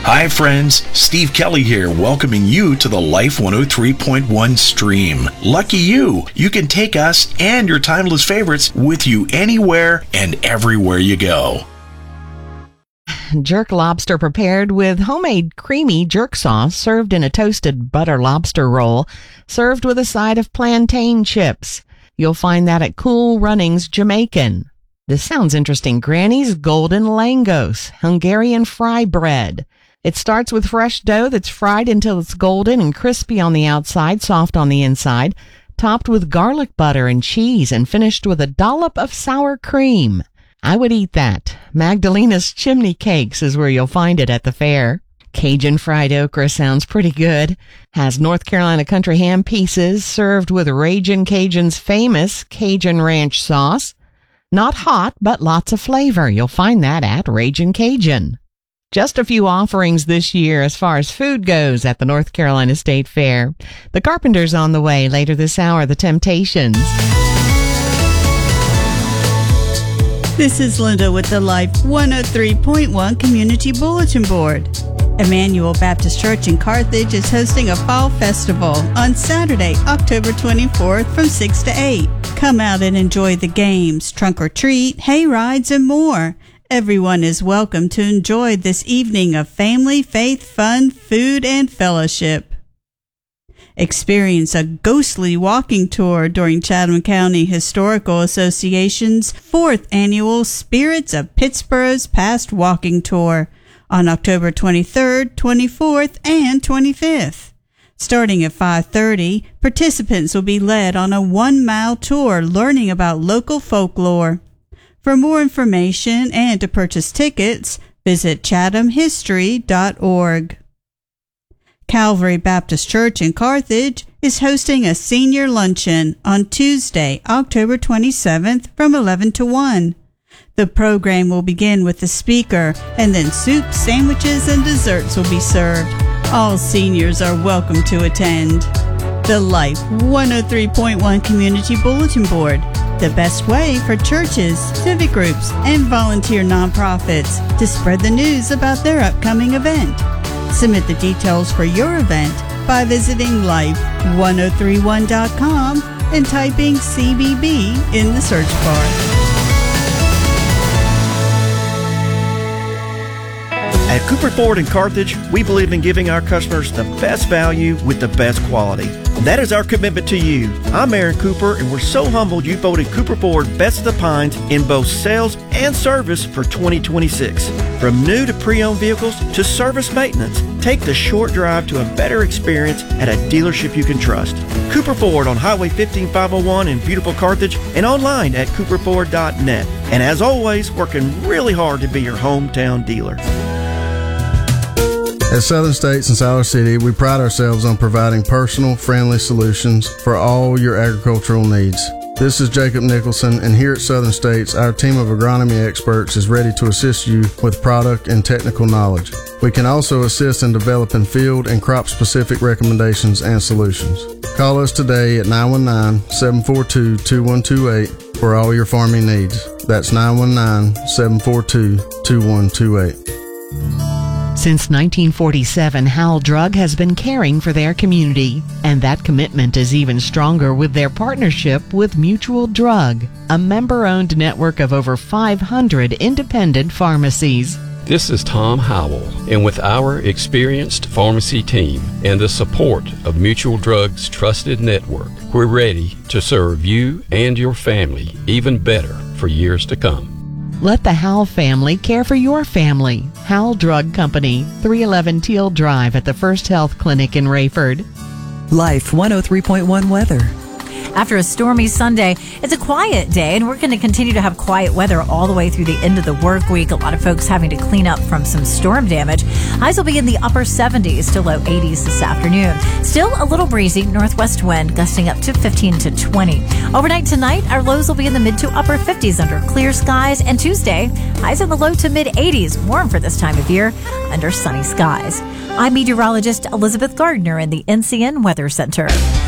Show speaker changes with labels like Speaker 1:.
Speaker 1: Hi friends, Steve Kelly here, welcoming you to the Life 103.1 stream. Lucky you can take us and your timeless favorites with you anywhere and everywhere you go.
Speaker 2: Jerk lobster prepared with homemade creamy jerk sauce served in a toasted butter lobster roll, served with a side of plantain chips. You'll find that at Cool Runnings Jamaican. This sounds interesting. Granny's Golden Langos, Hungarian fry bread. It starts with fresh dough that's fried until it's golden and crispy on the outside, soft on the inside, topped with garlic butter and cheese, and finished with a dollop of sour cream. I would eat that. Magdalena's Chimney Cakes is where you'll find it at the fair. Cajun fried okra sounds pretty good. Has North Carolina country ham pieces served with Ragin' Cajun's famous Cajun ranch sauce. Not hot, but lots of flavor. You'll find that at Ragin' Cajun. Just a few offerings this year as far as food goes at the North Carolina State Fair. The Carpenters on the way later this hour, The Temptations.
Speaker 3: This is Linda with the Life 103.1 Community Bulletin Board. Emmanuel Baptist Church in Carthage is hosting a fall festival on Saturday, October 24th from 6 to 8. Come out and enjoy the games, trunk or treat, hay rides, and more. Everyone is welcome to enjoy this evening of family, faith, fun, food, and fellowship. Experience a ghostly walking tour during Chatham County Historical Association's 4th annual Spirits of Pittsburgh's Past Walking Tour on October 23rd, 24th, and 25th. Starting at 5:30, participants will be led on a 1-mile tour learning about local folklore. For more information and to purchase tickets, visit chathamhistory.org. Calvary Baptist Church in Carthage is hosting a senior luncheon on Tuesday, October 27th from 11 to 1. The program will begin with the speaker, and then soup, sandwiches, and desserts will be served. All seniors are welcome to attend. The Life 103.1 Community Bulletin Board, the best way for churches, civic groups, and volunteer nonprofits to spread the news about their upcoming event. Submit the details for your event by visiting life1031.com and typing CBB in the search bar.
Speaker 4: At Cooper Ford in Carthage, we believe in giving our customers the best value with the best quality. That is our commitment to you. I'm Aaron Cooper, and we're so humbled you voted Cooper Ford Best of the Pines in both sales and service for 2026. From new to pre-owned vehicles to service maintenance, take the short drive to a better experience at a dealership you can trust. Cooper Ford on Highway 15501 in beautiful Carthage and online at cooperford.net. And as always, working really hard to be your hometown dealer.
Speaker 5: At Southern States in Siler City, we pride ourselves on providing personal, friendly solutions for all your agricultural needs. This is Jacob Nicholson, and here at Southern States, our team of agronomy experts is ready to assist you with product and technical knowledge. We can also assist in developing field and crop-specific recommendations and solutions. Call us today at 919-742-2128 for all your farming needs. That's 919-742-2128.
Speaker 2: Since 1947, Howell Drug has been caring for their community, and that commitment is even stronger with their partnership with Mutual Drug, a member-owned network of over 500 independent pharmacies.
Speaker 6: This is Tom Howell, and with our experienced pharmacy team and the support of Mutual Drug's trusted network, we're ready to serve you and your family even better for years to come.
Speaker 2: Let the Howell family care for your family. Howell Drug Company, 311 Teal Drive at the First Health Clinic in Rayford.
Speaker 7: Life 103.1 weather.
Speaker 8: After a stormy Sunday, it's a quiet day, and we're going to continue to have quiet weather all the way through the end of the work week. A lot of folks having to clean up from some storm damage. Highs will be in the upper 70s to low 80s this afternoon. Still a little breezy, northwest wind gusting up to 15 to 20. Overnight tonight, our lows will be in the mid to upper 50s under clear skies, and Tuesday, highs in the low to mid 80s, warm for this time of year, under sunny skies. I'm meteorologist Elizabeth Gardner in the NCN Weather Center.